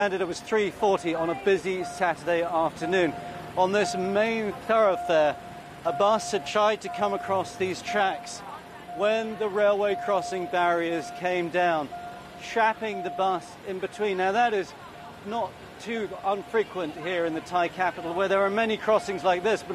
And it was 3:40 on a busy Saturday afternoon. On this main thoroughfare, a bus had tried to come across these tracks when the railway crossing barriers came down, trapping the bus in between. Now that is not too unfrequent here in the Thai capital, where there are many crossings like this, but